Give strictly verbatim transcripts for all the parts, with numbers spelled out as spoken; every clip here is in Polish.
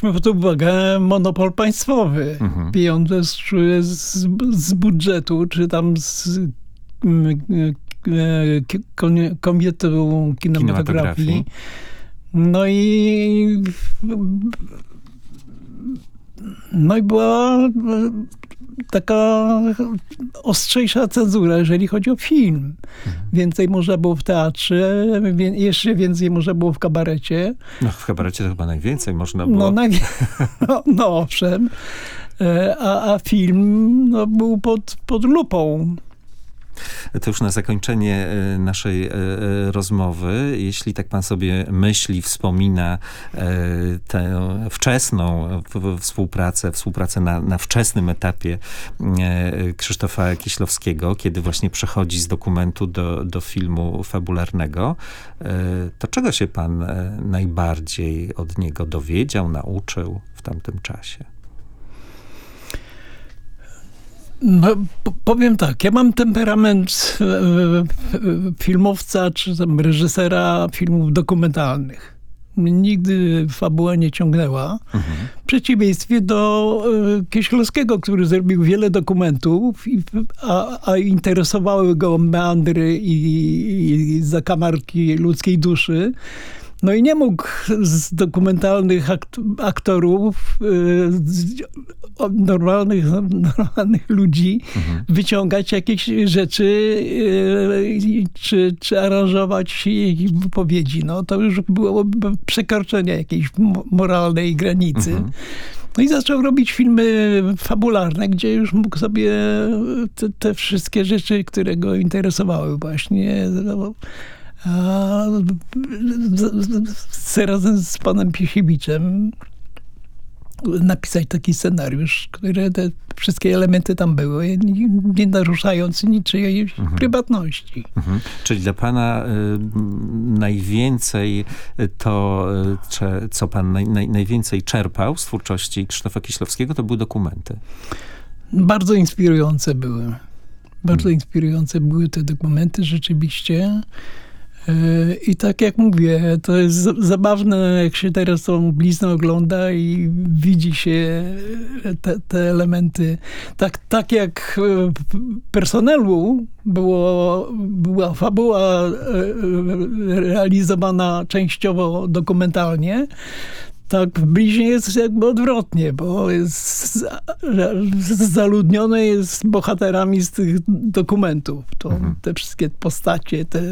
weźmy pod uwagę monopol państwowy. Mhm. Pieniądze z, z, z budżetu, czy tam z Komitetu Kinematografii. No i no i była taka ostrzejsza cenzura, jeżeli chodzi o film. Więcej można było w teatrze, wie, jeszcze więcej można było w kabarecie. No w kabarecie to chyba najwięcej można było. No, najwie- no, no owszem. A, a film no, był pod, pod lupą. To już na zakończenie e, naszej e, rozmowy. Jeśli tak pan sobie myśli, wspomina e, tę wczesną w, współpracę, współpracę na, na wczesnym etapie e, Krzysztofa Kieślowskiego, kiedy właśnie przechodzi z dokumentu do, do filmu fabularnego, e, to czego się pan e, najbardziej od niego dowiedział, nauczył w tamtym czasie? No, powiem tak, ja mam temperament e, e, filmowca, czy tam reżysera filmów dokumentalnych. Mnie nigdy fabuła nie ciągnęła. Mhm. W przeciwieństwie do e, Kieślowskiego, który zrobił wiele dokumentów, i, a, a interesowały go meandry i, i zakamarki ludzkiej duszy. No i nie mógł z dokumentalnych akt- aktorów, z normalnych, normalnych ludzi mhm. wyciągać jakieś rzeczy czy, czy aranżować ich wypowiedzi. No to już było przekroczenie jakiejś moralnej granicy. Mhm. No i zaczął robić filmy fabularne, gdzie już mógł sobie te, te wszystkie rzeczy, które go interesowały właśnie... No, a chcę razem z panem Piesiewiczem napisać taki scenariusz, który te wszystkie elementy tam były, nie, nie naruszając niczyjej mhm. prywatności. Mhm. Czyli dla pana y, najwięcej to, cze, co pan naj, naj, najwięcej czerpał z twórczości Krzysztofa Kieślowskiego, to były dokumenty. Bardzo inspirujące były. Bardzo hmm. inspirujące były te dokumenty rzeczywiście. I tak jak mówię, to jest zabawne, jak się teraz tą bliznę ogląda i widzi się te, te elementy. Tak, tak jak w Personelu było, była fabuła realizowana częściowo dokumentalnie, tak w Bliźnie jest jakby odwrotnie, bo jest zaludnione jest bohaterami z tych dokumentów. To mhm. te wszystkie postacie, te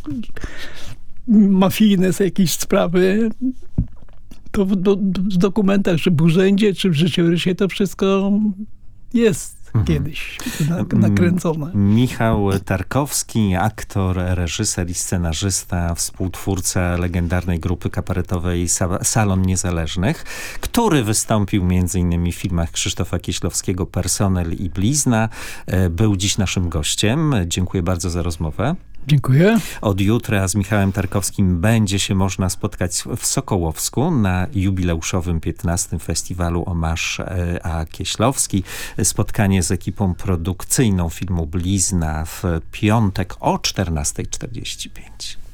mafijne są jakieś sprawy, to w, do, w dokumentach, czy w urzędzie, czy w życiorysie, to wszystko jest mhm. kiedyś nakręcone. Michał Tarkowski, aktor, reżyser i scenarzysta, współtwórca legendarnej grupy kabaretowej Salon Niezależnych, który wystąpił między innymi w filmach Krzysztofa Kieślowskiego Personel i Blizna. Był dziś naszym gościem. Dziękuję bardzo za rozmowę. Dziękuję. Od jutra z Michałem Tarkowskim będzie się można spotkać w Sokołowsku na jubileuszowym piętnastym festiwalu Omarz a Kieślowski. Spotkanie z ekipą produkcyjną filmu Blizna w piątek o czternasta czterdzieści pięć.